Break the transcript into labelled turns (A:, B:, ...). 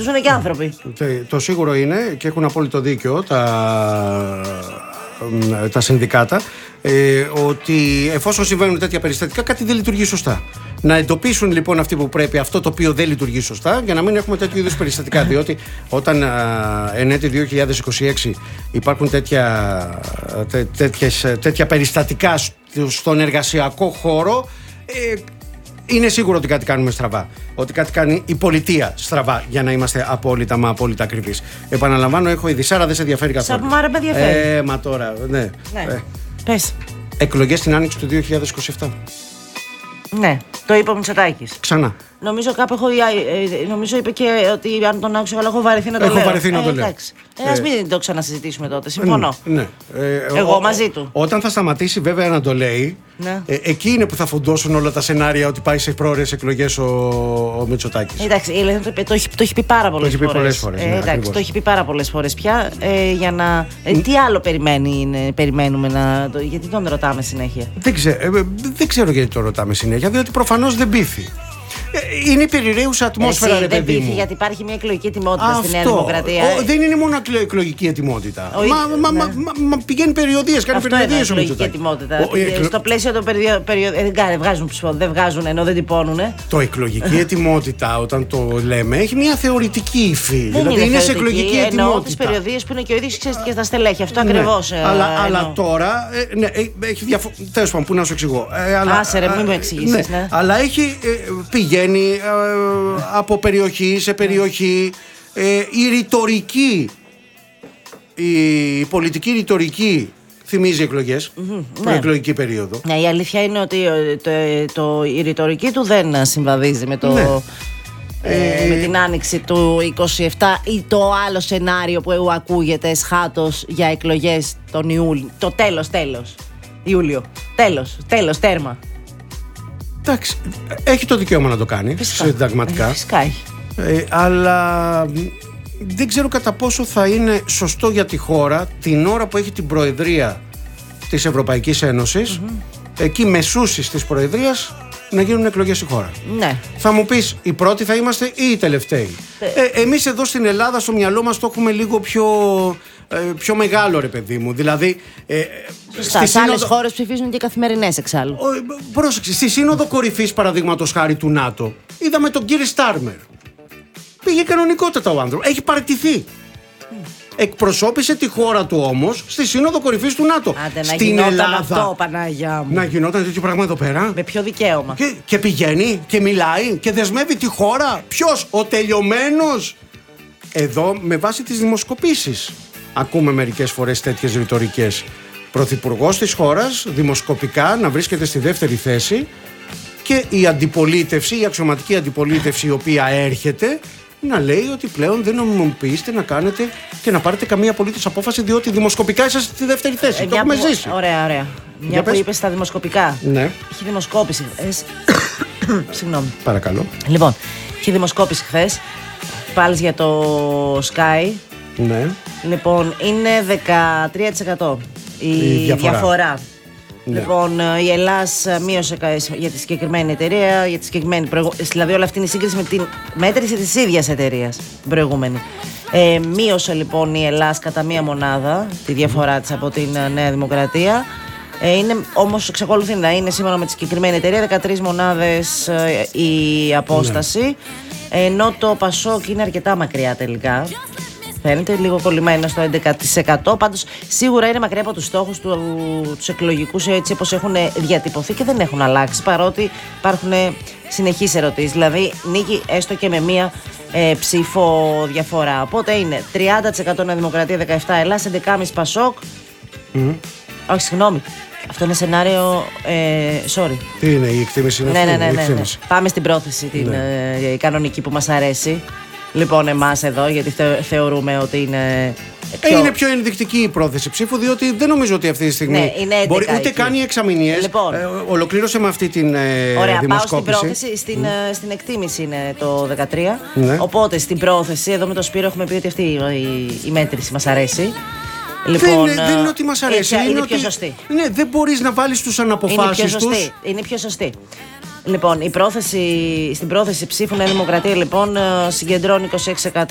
A: ζουν και άνθρωποι.
B: Το σίγουρο είναι, και έχουν απόλυτο δίκιο τα συνδικάτα, ότι εφόσον συμβαίνουν τέτοια περιστατικά, κάτι δεν λειτουργεί σωστά. Να εντοπίσουν λοιπόν αυτοί που πρέπει αυτό το οποίο δεν λειτουργεί σωστά, για να μην έχουμε τέτοιου είδους περιστατικά. Διότι όταν εν έτη 2026 υπάρχουν τέτοια περιστατικά στον εργασιακό χώρο, είναι σίγουρο ότι κάτι κάνουμε στραβά. Ότι κάτι κάνει η πολιτεία στραβά, για να είμαστε απόλυτα ακριβείς. Επαναλαμβάνω, έχω ειδισάρα, δεν σε ενδιαφέρει καθόλου.
A: Σαπμάρα με ενδιαφέρει.
B: Μα τώρα, ναι.
A: Πες.
B: Εκλογές την άνοιξη του 2027.
A: Ναι, το είπε ο Μητσοτάκης.
B: Ξανά.
A: Νομίζω κάπου νομίζω είπε και ότι αν τον άκουσα καλά, έχω βαρεθεί να το λέω.
B: Έχω βαρεθεί να το λέω.
A: Ας μην το ξανασυζητήσουμε τότε. Συμφωνώ.
B: Ναι.
A: Εγώ μαζί του.
B: Όταν θα σταματήσει βέβαια να το λέει, ναι, εκεί είναι που θα φουντώσουν όλα τα σενάρια ότι πάει σε πρόορες εκλογές ο Μητσοτάκης.
A: Εντάξει, το έχει πει πάρα πολλές φορές. Εντάξει, το έχει πει πάρα πολλές φορές πια. Για να. Τι άλλο περιμένουμε να. Γιατί τον ρωτάμε συνέχεια.
B: Δεν ξέρω γιατί τον ρωτάμε συνέχεια, διότι προφανώς δεν πείθει. Είναι η περιραίουσα ατμόσφαιρα, ρε παιδί μου.
A: Γιατί υπάρχει μια εκλογική ετοιμότητα στη Νέα Δημοκρατία.
B: Δεν είναι μόνο εκλογική ετοιμότητα. Μα πηγαίνει περιοδίες, κάνει περιοδίες ο Μητσοτάκης.
A: Ετοιμότητα. Στο πλαίσιο των περιοδίων δεν βγάζουν ενώ δεν τυπώνουν.
B: Το εκλογική ετοιμότητα, όταν το λέμε, έχει μια θεωρητική υφή. Δηλαδή είναι σε εκλογική ετοιμότητα.
A: Εννοώ τις περιοδίες που είναι και ο ίδιος και στα στελέχη. Αυτό ακριβώς.
B: Αλλά τώρα. Έχει διαφορά. Τέλος πάντων, πού να σου εξηγώ.
A: Άσε ρε, μην μου εξηγήσεις.
B: Αλλά έχει πηγαίνει από περιοχή σε περιοχή. Η ρητορική, η πολιτική ρητορική θυμίζει εκλογές, προεκλογική περίοδο.
A: Ναι, η αλήθεια είναι ότι η ρητορική του δεν συμβαδίζει με με την άνοιξη του 27 ή το άλλο σενάριο που ακούγεται εσχάτως για εκλογές τον Ιούλιο. Το τέλος Ιούλιο. Τέλος, τέρμα.
B: Εντάξει, έχει το δικαίωμα να το κάνει συνταγματικά.
A: Φυσικά.
B: Αλλά δεν ξέρω κατά πόσο θα είναι σωστό για τη χώρα την ώρα που έχει την προεδρία της Ευρωπαϊκής Ένωσης, εκεί μεσούσεις της προεδρίας, να γίνουν εκλογές στη χώρα.
A: Ναι.
B: Θα μου πεις, οι πρώτοι θα είμαστε ή οι τελευταίοι? Εμείς εδώ στην Ελλάδα στο μυαλό μας το έχουμε λίγο πιο μεγάλο, ρε παιδί μου. Δηλαδή.
A: Σε άλλες χώρες ψηφίζουν και καθημερινές εξάλλου.
B: Πρόσεξε, στη Σύνοδο Κορυφής, παραδείγματος χάρη, του ΝΑΤΟ, είδαμε τον κύριο Στάρμερ. Πήγε κανονικότατα ο άνθρωπος. Έχει παραιτηθεί. Εκπροσώπησε τη χώρα του όμως στη Σύνοδο Κορυφής του ΝΑΤΟ.
A: Άντε,
B: στην
A: να γινόταν
B: Ελλάδα.
A: Αυτό, Παναγιά μου.
B: Να γινόταν τέτοιο πράγμα εδώ πέρα.
A: Με ποιο δικαίωμα?
B: Και πηγαίνει και μιλάει και δεσμεύει τη χώρα. Ποιος? Ο τελειωμένος? Εδώ, με βάση τις δημοσκοπήσεις, ακούμε μερικές φορές τέτοιες ρητορικές. Πρωθυπουργός της χώρας δημοσκοπικά να βρίσκεται στη δεύτερη θέση και η αντιπολίτευση, η αξιωματική αντιπολίτευση, η οποία έρχεται να λέει ότι πλέον δεν νομιμοποιήσετε να κάνετε και να πάρετε καμία απολύτως απόφαση, διότι δημοσκοπικά είσαστε στη δεύτερη θέση. Το έχουμε ζήσει.
A: Ωραία. Μια που είπες στα δημοσκοπικά.
B: Ναι.
A: Έχει δημοσκόπηση. Συγγνώμη.
B: Παρακαλώ.
A: Λοιπόν, έχει δημοσκόπηση χθες. Πάλι για το Sky.
B: Ναι.
A: Λοιπόν, είναι 13% η διαφορά. Ναι. Λοιπόν, η Ελλάς μείωσε για τη συγκεκριμένη εταιρεία, δηλαδή όλα αυτή είναι η σύγκριση με την μέτρηση της ίδιας εταιρείας προηγούμενη. Μείωσε λοιπόν η Ελλάς κατά μία μονάδα τη διαφορά της από την Νέα Δημοκρατία. Όμως εξακολουθεί να είναι σύμφωνα με τη συγκεκριμένη εταιρεία 13 μονάδες η απόσταση, ενώ το Πασόκ είναι αρκετά μακριά τελικά. Φαίνεται λίγο κολλημένο στο 11%. Πάντως σίγουρα είναι μακριά από τους στόχους τους εκλογικούς, έτσι όπως έχουν διατυπωθεί και δεν έχουν αλλάξει, παρότι υπάρχουν συνεχείς ερωτήσεις. Δηλαδή νίκη έστω και με μία ψήφο διαφορά. Οπότε είναι 30% Νέα Δημοκρατία, 17% Ελλάς, 11,5% Πασόκ. Όχι, συγγνώμη. Αυτό είναι σενάριο. Sorry.
B: Τι είναι η εκτίμηση?
A: Ναι. Πάμε στην πρόθεση, η κανονική που μας αρέσει. Λοιπόν, εμάς εδώ, γιατί θεωρούμε ότι είναι.
B: Είναι πιο ενδεικτική η πρόθεση ψήφου, διότι δεν νομίζω ότι αυτή τη στιγμή μπορεί ούτε κάνει εξαμηνιές. Λοιπόν, ολοκλήρωσε με αυτή την δημοσκόπηση.
A: Πάω στην πρόθεση. Στην εκτίμηση είναι το 13. Ναι. Οπότε στην πρόθεση, εδώ με το Σπύρο έχουμε πει ότι αυτή η μέτρηση μας αρέσει. Λοιπόν,
B: δεν είναι ότι μας αρέσει.
A: Είναι πιο σωστή.
B: Ναι, δεν μπορείς να βάλεις τους αναποφάσεις τους.
A: Είναι πιο σωστή. Λοιπόν, στην πρόθεση ψήφου Νέα Δημοκρατία λοιπόν συγκεντρώνει 26%